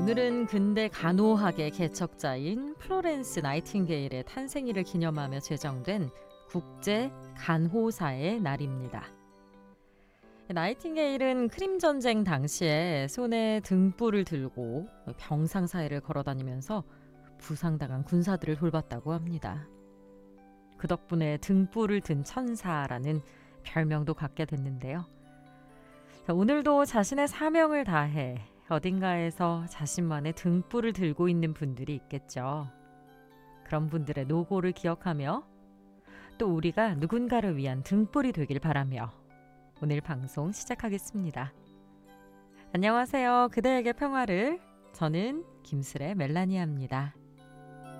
오늘은 근대 간호학의 개척자인 플로렌스 나이팅게일의 탄생일을 기념하며 제정된 국제 간호사의 날입니다. 나이팅게일은 크림 전쟁 당시에 손에 등불을 들고 병상 사이를 걸어다니면서 부상당한 군사들을 돌봤다고 합니다. 그 덕분에 등불을 든 천사라는 별명도 갖게 됐는데요. 오늘도 자신의 사명을 다해 어딘가에서 자신만의 등불을 들고 있는 분들이 있겠죠. 그런 분들의 노고를 기억하며 또 우리가 누군가를 위한 등불이 되길 바라며 오늘 방송 시작하겠습니다. 안녕하세요. 그대에게 평화를. 저는 김슬의 멜라니아입니다.